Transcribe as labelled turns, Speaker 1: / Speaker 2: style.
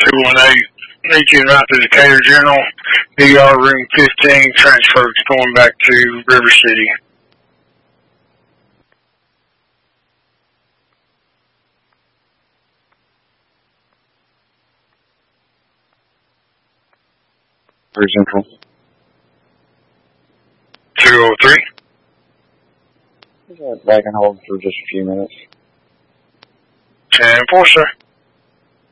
Speaker 1: 218. Need you right to Decatur General, DR room 15, transfer going back to River City.
Speaker 2: Central.
Speaker 1: 203.
Speaker 2: Back and hold for just a few minutes.
Speaker 1: 10-4, sir.